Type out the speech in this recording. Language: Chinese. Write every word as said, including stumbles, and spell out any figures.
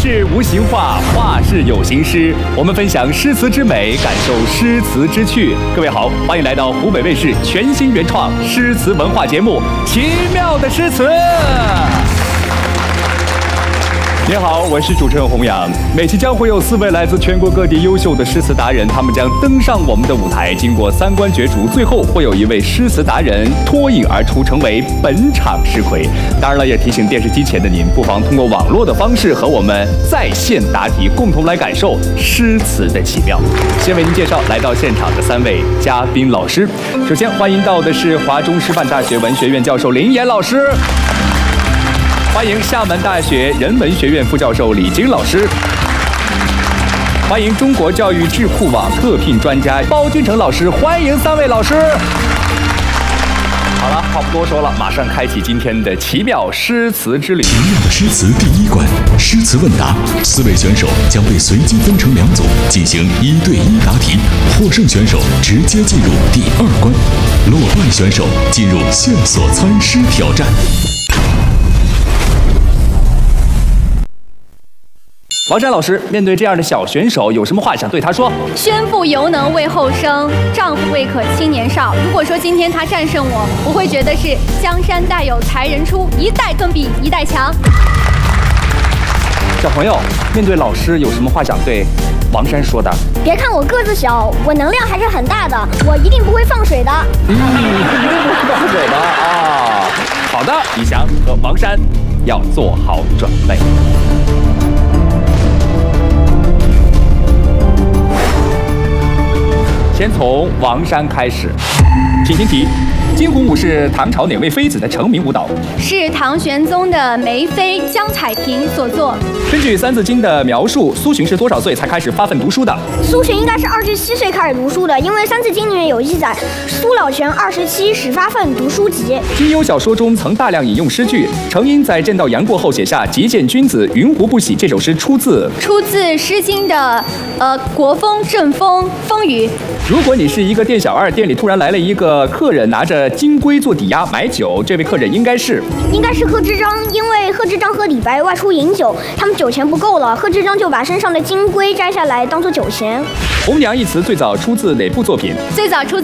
是无形话，话是有形诗。我们分享诗词之美，感受诗词之趣。各位好，欢迎来到湖北卫视全新原创诗词文化节目《奇妙的诗词》。您好，我是主持人洪洋。每期将会有四位来自全国各地优秀的诗词达人，他们将登上我们的舞台，经过三关角逐，最后会有一位诗词达人脱颖而出，成为本场诗魁。当然了，也提醒电视机前的您，不妨通过网络的方式和我们在线答题，共同来感受诗词的奇妙。先为您介绍来到现场的三位嘉宾老师。首先欢迎到的是华中师范大学文学院教授林岩老师。欢迎厦门大学人文学院副教授李菁老师，欢迎中国教育智库网特聘专家包君成老师，欢迎三位老师。好了，话不多说了，马上开启今天的奇妙诗词之旅。 奇妙的诗词第一关，诗词问答，四位选手将被随机分成两组，进行一对一答题。获胜选手直接进入第二关，落败选手进入线索猜诗挑战。 王珊老师，面对这样的小选手，有什么话想对他说？ 宣父犹能为后生，丈夫未可轻年少。如果说今天他战胜我，我会觉得是江山代有才人出，一代更比一代强。 小朋友，面对老师有什么话想对王珊说的？ 别看我个子小，我能量还是很大的，我一定不会放水的。 嗯，一定不会放水的啊！好的，李翔和王珊要做好准备。先从王珊开始，请听题：惊鸿舞是唐朝哪位妃子的成名舞蹈？ 是唐玄宗的梅妃江彩萍所作。 根据《三字经》的描述，苏洵是多少岁才开始发奋读书的？ 苏洵应该是二十七岁开始读书的，因为《三字经》里面有记载，苏老泉二十七始发奋读书籍。 金庸小说中曾大量引用诗句，程婴在见到杨过后写下“极见君子，云胡不喜”这首诗出自出自《诗经》的呃国风、正风、风雨。 如果你是一个店小二，店里突然来了一个客人，拿着金龟做抵押买酒，这位客人应该是应该是贺知章，因为贺知章和李白外出饮酒，他们酒钱不够了，贺知章就把身上的金龟摘下来当做酒钱。 红娘一词最早出自哪部作品？ 最早出